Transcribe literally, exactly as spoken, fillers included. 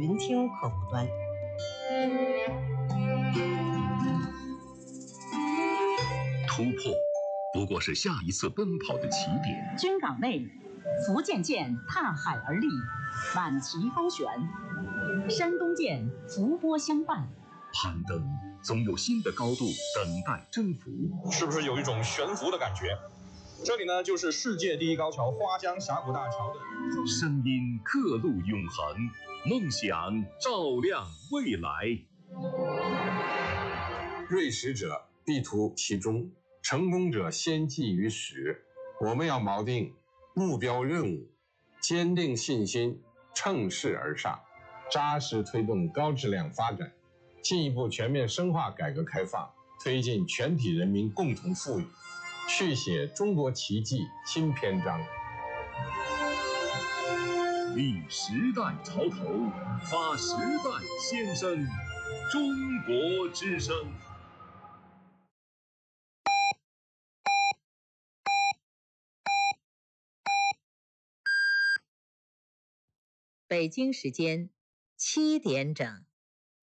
云听客户端。 突破不过是下一次奔跑的起点。 军港内，福建舰踏海而立，满旗高悬；山东舰伏波相伴。 攀登总有新的高度等待征服， 是不是有一种悬浮的感觉？这里呢，就是世界第一高桥花江峡谷大桥的声音刻录永恒，梦想照亮未来。 锐识者必图其中，成功者先记于始。我们要锚定目标任务，坚定信心，乘势而上，扎实推动高质量发展，进一步全面深化改革开放，推进全体人民共同富裕，续写中国奇迹新篇章。 立时代潮头，发时代先声，中国之声。 北京时间七点整。